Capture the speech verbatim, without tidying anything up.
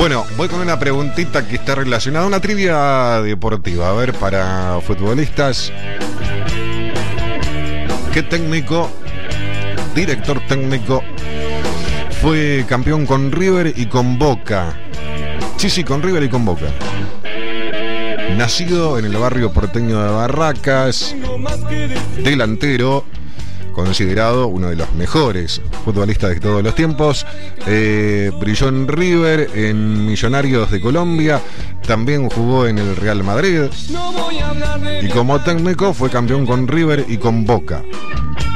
Bueno, voy con una preguntita que está relacionada a una trivia deportiva. A ver, para futbolistas, ¿qué técnico, director técnico, fue campeón con River y con Boca? Sí, sí, con River y con Boca. Nacido en el barrio porteño de Barracas, delantero, considerado uno de los mejores futbolistas de todos los tiempos. Eh, brilló en River, en Millonarios de Colombia, también jugó en el Real Madrid y como técnico fue campeón con River y con Boca.